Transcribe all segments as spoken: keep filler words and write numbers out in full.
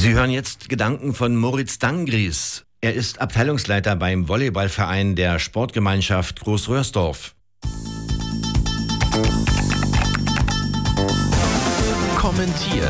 Sie hören jetzt Gedanken von Moritz Dangries. Er ist Abteilungsleiter beim Volleyballverein der Sportgemeinschaft Großröhrsdorf. Kommentiert.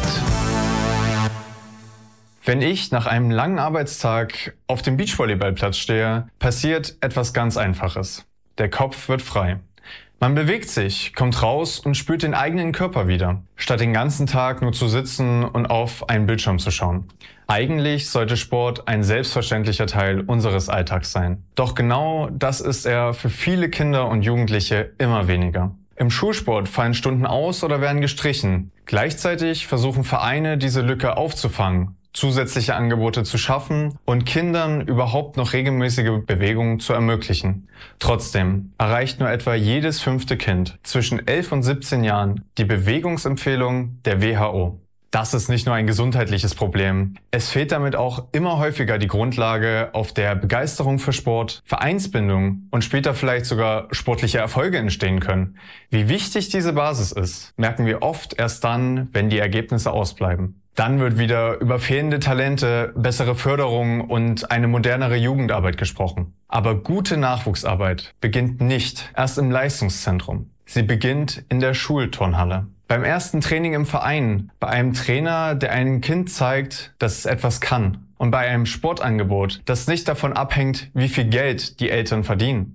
Wenn ich nach einem langen Arbeitstag auf dem Beachvolleyballplatz stehe, passiert etwas ganz Einfaches. Der Kopf wird frei. Man bewegt sich, kommt raus und spürt den eigenen Körper wieder, statt den ganzen Tag nur zu sitzen und auf einen Bildschirm zu schauen. Eigentlich sollte Sport ein selbstverständlicher Teil unseres Alltags sein. Doch genau das ist er für viele Kinder und Jugendliche immer weniger. Im Schulsport fallen Stunden aus oder werden gestrichen. Gleichzeitig versuchen Vereine, diese Lücke aufzufangen, zusätzliche Angebote zu schaffen und Kindern überhaupt noch regelmäßige Bewegungen zu ermöglichen. Trotzdem erreicht nur etwa jedes fünfte Kind zwischen elf und siebzehn Jahren die Bewegungsempfehlung der W H O. Das ist nicht nur ein gesundheitliches Problem. Es fehlt damit auch immer häufiger die Grundlage, auf der Begeisterung für Sport, Vereinsbindung und später vielleicht sogar sportliche Erfolge entstehen können. Wie wichtig diese Basis ist, merken wir oft erst dann, wenn die Ergebnisse ausbleiben. Dann wird wieder über fehlende Talente, bessere Förderung und eine modernere Jugendarbeit gesprochen. Aber gute Nachwuchsarbeit beginnt nicht erst im Leistungszentrum. Sie beginnt in der Schulturnhalle. Beim ersten Training im Verein, bei einem Trainer, der einem Kind zeigt, dass es etwas kann. Und bei einem Sportangebot, das nicht davon abhängt, wie viel Geld die Eltern verdienen.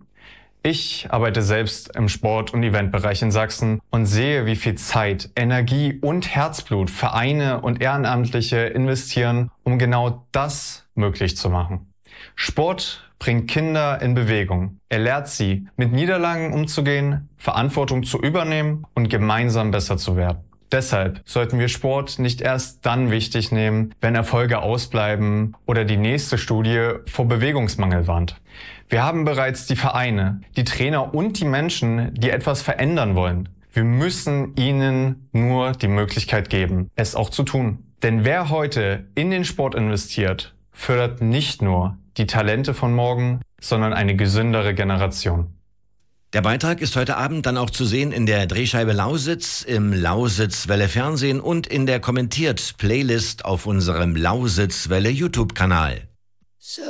Ich arbeite selbst im Sport- und Eventbereich in Sachsen und sehe, wie viel Zeit, Energie und Herzblut Vereine und Ehrenamtliche investieren, um genau das möglich zu machen. Sport bringt Kinder in Bewegung. Er lehrt sie, mit Niederlagen umzugehen, Verantwortung zu übernehmen und gemeinsam besser zu werden. Deshalb sollten wir Sport nicht erst dann wichtig nehmen, wenn Erfolge ausbleiben oder die nächste Studie vor Bewegungsmangel warnt. Wir haben bereits die Vereine, die Trainer und die Menschen, die etwas verändern wollen. Wir müssen ihnen nur die Möglichkeit geben, es auch zu tun. Denn wer heute in den Sport investiert, fördert nicht nur die Talente von morgen, sondern eine gesündere Generation. Der Beitrag ist heute Abend dann auch zu sehen in der Drehscheibe Lausitz, im Lausitz-Welle Fernsehen und in der Kommentiert-Playlist auf unserem Lausitz-Welle YouTube-Kanal. So